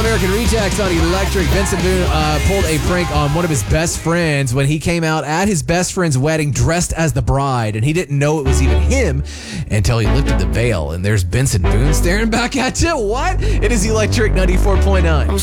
American Rejects on Electric. Vincent Boone pulled a prank on one of his best friends when he came out at his best friend's wedding dressed as the bride, and he didn't know it was even him until he lifted the veil, and there's Vincent Boone staring back at you. What? It is Electric 94.9.